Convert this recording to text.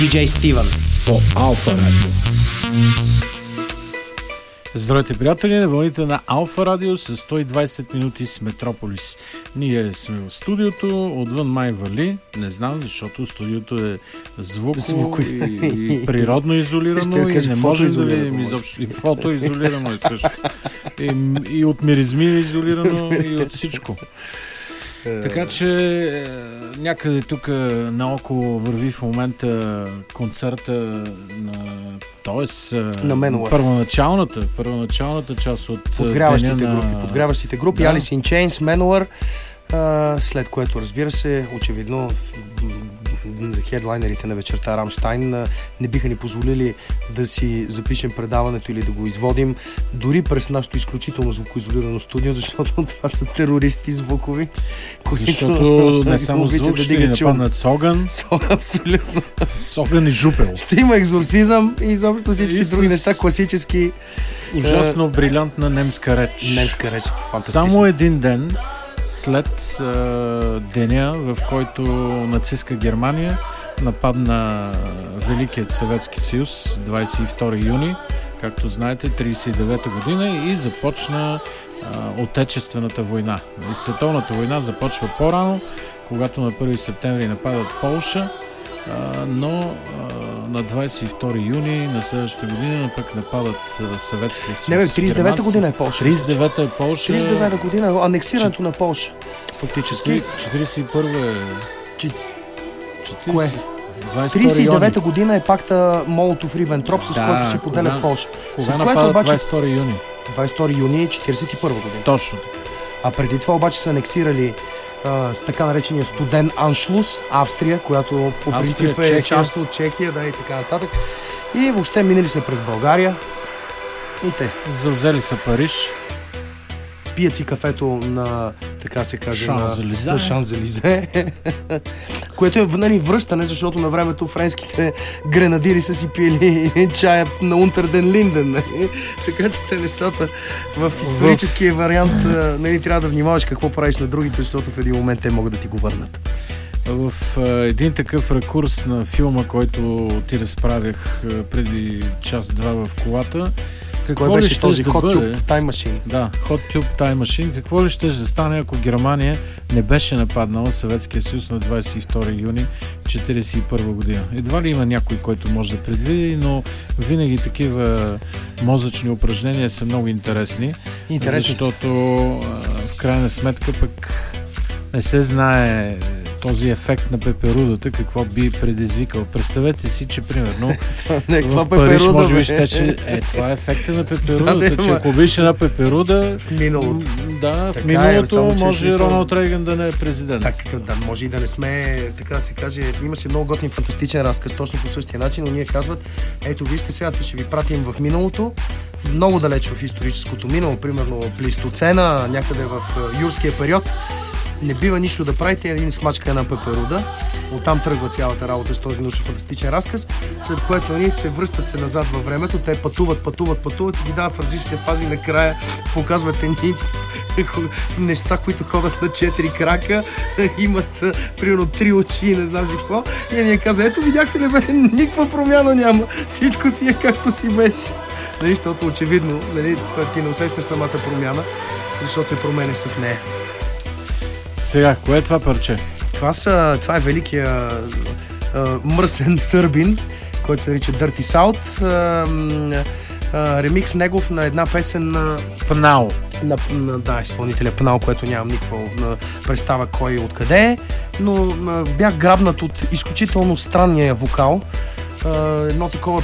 DJ Стивън по Алфа Радио. Здравейте, приятели, на вълните на Алфа Радио с 120 минути с Метрополис. Ние сме в студиото, отвън май вали, не знам, защото студиото е звуко и природно изолирано и не може да видим изобщо. И фотоизолирано е също. И от миризми изолирано и от всичко. Така че някъде тук наоколо върви в момента концерта на първоначалната част от подгряващите групи, да. Alice in Chains, Manowar, след което, разбира се, очевидно хедлайнерите на вечерта Рамщайн не биха ни позволили да си запишем предаването или да го изводим дори през нашето изключително звукоизолирано студио, защото това са терористи звукови. Защото не само звук ще ни нападнат с огън. Абсолютно. С огън и жупел. Ще има екзорцизъм и изобщо всички други неща, класически. Ужасно брилянтна немска реч. Немска реч. Само един ден след деня, в който нацистска Германия нападна Великият Съветски съюз, 22 юни, както знаете, 1939 година, и започна Отечествената война. И Световната война започва по-рано, когато на 1 септември нападат Полша, но на 22 юни на следващата година пък нападат Съветския съюз. Не бе, 39-та година е Полша. 39-та е Полша. 39-та година е анексирането на Полша. Фактически. 41-та е... Кое? 39-та година е пакта Молотов-Рибентроп, с който си поделят Полша. Кога нападат 22 юни? 22 юни 41 година. Точно така. А преди това обаче са анексирали с така наречения студен Аншлус, Австрия, която по принцип е част от Чехия, да, и така нататък. И въобще минали са през България. И те. Завзели са Париж. Пият си кафето на, така се каже, на Шанзелизе. Което е, нали, връщане, защото на времето френските гренадири са си пили чая на Унтерден Линден. Нали? Така че те нещата в историческия вариант, нали, трябва да внимаваш какво правиш на другите, защото в един момент те могат да ти го върнат. В един такъв ракурс на филма, който ти разправях преди час-два в колата, какво ли ще този Hot Tube Time Machine? Да, Hot Tube Time Machine. Какво ли ще да стане, ако Германия не беше нападнала Съветския съюз на 22 юни 1941 година? Едва ли има някой, който може да предвиди, но винаги такива мозъчни упражнения са много интересни. Защото в крайна сметка пък не се знае този ефект на пеперудата, какво би предизвикал. Представете си, че примерно в Париж може би щеше... това е ефекта на пеперудата, че ако беше една пеперуда в миналото, в миналото може Роналд Рейган да не е президент. Да, може и да не сме, така да се каже, имаше много готин фантастичен разказ точно по същия начин, но ние казват, ето вижте сега, ще ви пратим в миналото, много далеч в историческото минало, примерно Плейстоцена, някъде в юрския период. Не бива нищо да правите, един смачка една пеперуда. Оттам тръгва цялата работа с този научно-фантастичен разказ, след което они се връщат се назад във времето, те пътуват и ги дават в различните фази, накрая показват едни неща, които ходят на 4 крака, имат примерно 3 очи и не знам си какво. И ние казва, ето видяхте ли бе, никаква промяна няма, всичко си е както си беше. Нали, защото очевидно, нали, ти не усещаш самата промяна, защото се променя с нея. Сега, кое е това парче? Това е великия мръсен сърбин, който се нарича Dirty South. Ремикс негов на една песен на Пнал. Изпълнителя Пнал, което нямам никаква представа кой откъде е, но бях грабнат от изключително странния вокал. Едно такова